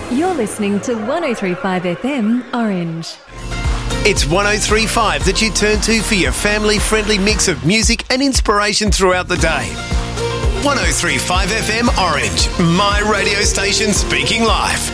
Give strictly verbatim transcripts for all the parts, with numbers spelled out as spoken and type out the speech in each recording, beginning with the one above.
You're listening to one oh three point five F M Orange. It's one oh three point five that you turn to for your family-friendly mix of music and inspiration throughout the day. one oh three point five F M Orange, my radio station speaking live.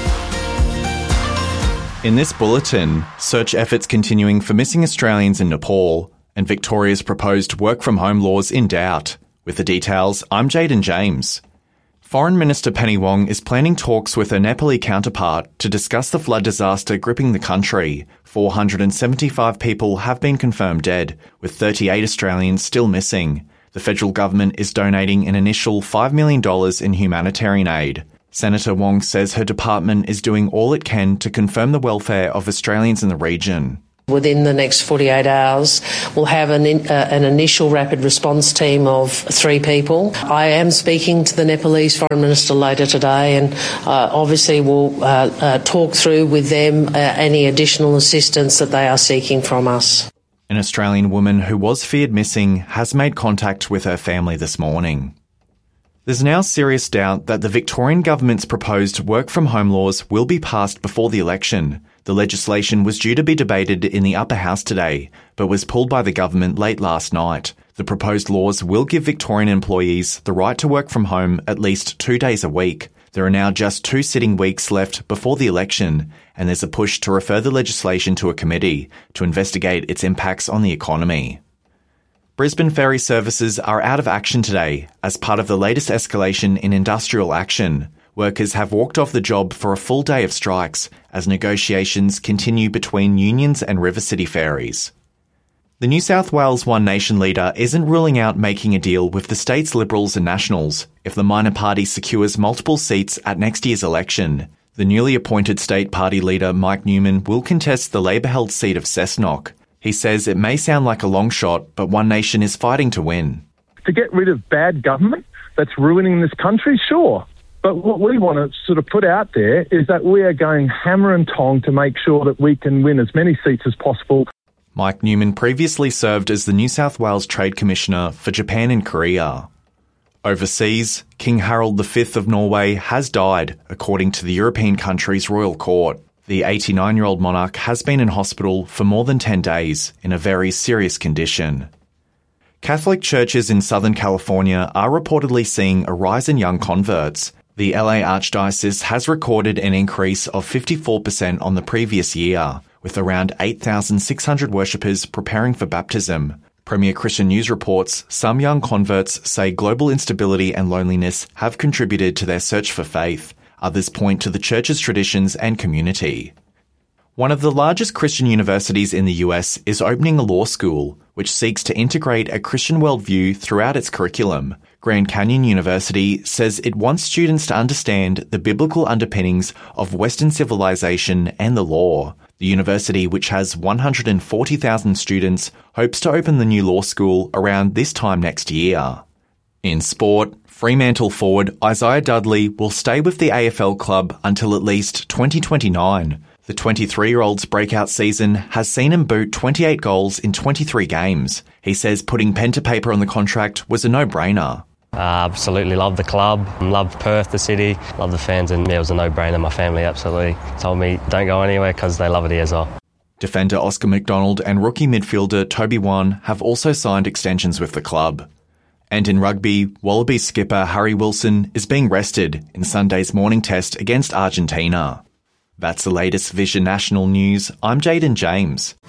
In this bulletin, search efforts continuing for missing Australians in Nepal and Victoria's proposed work-from-home laws in doubt. With the details, I'm Jaden James. Foreign Minister Penny Wong is planning talks with her Nepali counterpart to discuss the flood disaster gripping the country. four hundred seventy-five people have been confirmed dead, with thirty-eight Australians still missing. The federal government is donating an initial five million dollars in humanitarian aid. Senator Wong says her department is doing all it can to confirm the welfare of Australians in the region. Within the next forty-eight hours, we'll have an, in, uh, an initial rapid response team of three people. I am speaking to the Nepalese Foreign Minister later today, and uh, obviously we'll uh, uh, talk through with them uh, any additional assistance that they are seeking from us. An Australian woman who was feared missing has made contact with her family this morning. There's now serious doubt that the Victorian government's proposed work-from-home laws will be passed before the election. The legislation was due to be debated in the upper house today, but was pulled by the government late last night. The proposed laws will give Victorian employees the right to work from home at least two days a week. There are now just two sitting weeks left before the election, and there's a push to refer the legislation to a committee to investigate its impacts on the economy. Brisbane ferry services are out of action today as part of the latest escalation in industrial action. Workers have walked off the job for a full day of strikes as negotiations continue between unions and River City Ferries. The New South Wales One Nation leader isn't ruling out making a deal with the state's Liberals and Nationals if the minor party secures multiple seats at next year's election. The newly appointed state party leader Mike Newman will contest the Labor-held seat of Cessnock. He says it may sound like a long shot, but One Nation is fighting to win. To get rid of bad government that's ruining this country, sure. But what we want to sort of put out there is that we are going hammer and tong to make sure that we can win as many seats as possible. Mike Newman previously served as the New South Wales Trade Commissioner for Japan and Korea. Overseas, King Harald the Fifth of Norway has died, according to the European country's royal court. The eighty-nine-year-old monarch has been in hospital for more than ten days in a very serious condition. Catholic churches in Southern California are reportedly seeing a rise in young converts. The L A Archdiocese has recorded an increase of fifty-four percent on the previous year, with around eight thousand six hundred worshippers preparing for baptism. Premier Christian News reports some young converts say global instability and loneliness have contributed to their search for faith. Others point to the church's traditions and community. One of the largest Christian universities in the U S is opening a law school, which seeks to integrate a Christian worldview throughout its curriculum. Grand Canyon University says it wants students to understand the biblical underpinnings of Western civilization and the law. The university, which has one hundred forty thousand students, hopes to open the new law school around this time next year. In sport, Fremantle forward Isaiah Dudley will stay with the A F L club until at least twenty twenty-nine. The twenty-three-year-old's breakout season has seen him boot twenty-eight goals in twenty-three games. He says putting pen to paper on the contract was a no-brainer. Uh, absolutely love the club, love Perth, the city, love the fans, and yeah, it was a no-brainer. My family absolutely told me don't go anywhere because they love it here as well. Defender Oscar McDonald and rookie midfielder Toby Wan have also signed extensions with the club. And in rugby, Wallabies skipper Harry Wilson is being rested in Sunday's morning test against Argentina. That's the latest Vision National News. I'm Jaden James.